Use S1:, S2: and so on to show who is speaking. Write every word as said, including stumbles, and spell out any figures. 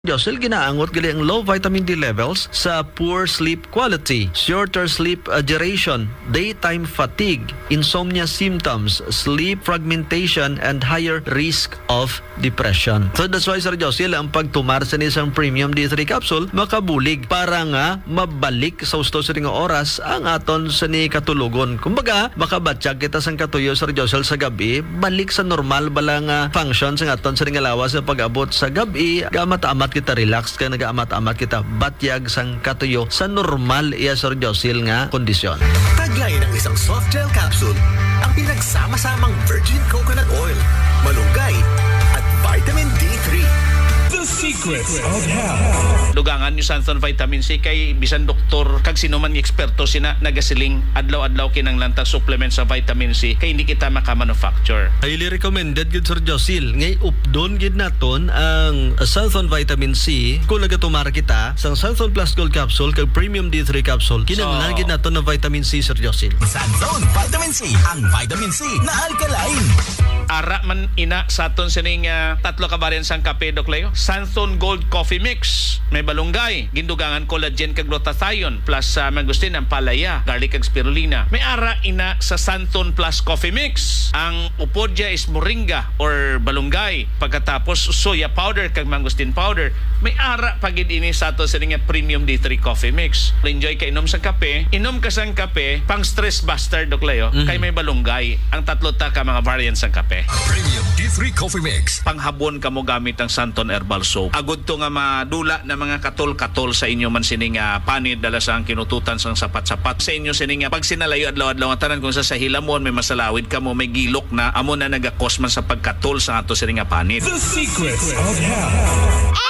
S1: Josel, ginaangot gali ang low vitamin D levels sa poor sleep quality, shorter sleep uh, duration, daytime fatigue, insomnia symptoms, sleep fragmentation, and higher risk of depression. So that's why, Sir Josel, ang pagtumar sa isang premium D three capsule makabulig para nga mabalik sa usto sa nga oras ang aton sa ni katulugon. Kumbaga, makabatsyag kita sang katuyo, Sir Josel, sa gabi, balik sa normal bala nga function sa aton sa nga lawas sa pag-abot sa gabi, gamat-amat kita relax ka, nag-amat-amat kita batyag sang katuyo sa normal iya, Sir Josel, nga kondisyon.
S2: Taglay ng isang soft gel capsule ang pinagsama-samang virgin coconut oil, malunggay at vitamin D three.
S3: The secrets of health.
S4: Dugangan yung Santhon Vitamin C kay bisan doktor kag sino man eksperto sina nagasiling adlaw-adlaw kinanglan supplement sa vitamin C kay hindi kita maka-manufacture.
S1: Highly recommended gid, Sir Josel. Ngay updon gid naton ang Santhon Vitamin C kung nagatumar kita sang Santhon Plus Gold Capsule kag Premium D three Capsule. Kinahanglan
S4: So,
S1: gid naton ng vitamin C, Sir Josel.
S2: Santhon Vitamin C, ang vitamin C na alkaline.
S4: Ara man ina sa aton sining uh, tatlo ka variant sang kape, Doc Leo. Santhon Gold Coffee Mix, may balunggay, gindugangan collagen kag glutathione plus uh, mangustin ang palaya, garlic kag spirulina. May ara ina sa Santhon Plus Coffee Mix. Ang upod dia is moringa or balunggay, pagkatapos soya powder kag mangustin powder. May ara pagid ini sa aton sining Premium D three Coffee Mix. Enjoy ka inom sa kape, inom ka sang kape pang stress buster, Doc Leo. Mm-hmm. Kay may balunggay ang tatlo ta ka mga variants sang kape.
S2: Premium D three Coffee Mix.
S4: Panghabon kamo gamit ang Santhon Herbal Soap. Agud to nga madula na mga katol-katol sa inyo man sining uh, panid dala sa ang kinututan sang sapat-sapat sa inyo sining uh, pag sinalayo adlaw-adlaw ang tanan kung sa sahilamon may masalawid kamo, may gilok na amo na nagakos man sa pagkatol sa ato sining uh, panid.
S3: The secrets of health.